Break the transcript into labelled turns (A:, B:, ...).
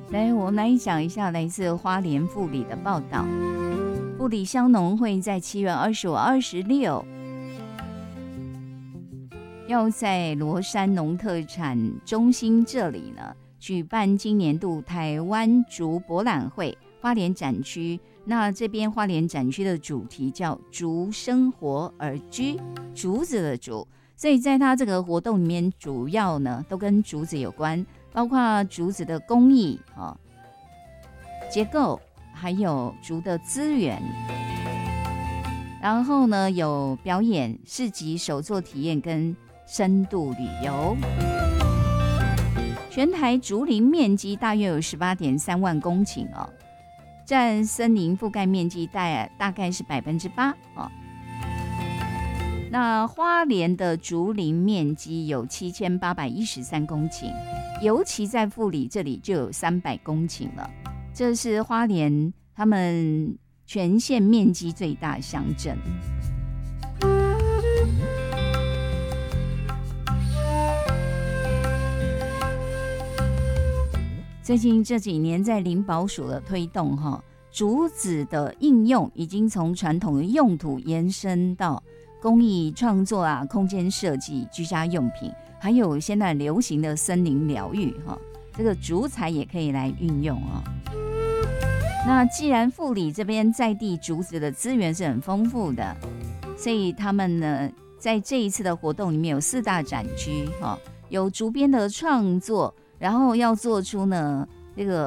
A: 来，我们来讲一下来自花莲富里的报道。富里乡农会在7月25、26要在罗山农特产中心这里呢举办今年度台湾竹博览会花莲展区。那这边花莲展区的主题叫竹生活而居，竹子的竹，所以在它这个活动里面主要呢都跟竹子有关，包括竹子的工艺、结构，还有竹的资源。然后呢有表演、市集、手作体验跟深度旅游。全台竹林面积大约有 18.3 万公顷哦，占森林覆盖面积大概是 8% 哦。那花莲的竹林面积有7813公顷，尤其在富里这里就有300公顷了，这是花莲他们全县面积最大的乡镇。最近这几年在林保署的推动，竹子的应用已经从传统的用途延伸到工艺创作啊、空间设计、居家用品，还有现在流行的森林疗愈，这个竹材也可以来运用哦。那既然富里这边在地竹子的资源是很丰富的，所以他们呢在这一次的活动里面有4大展区，有竹编的创作，然后要做出呢这个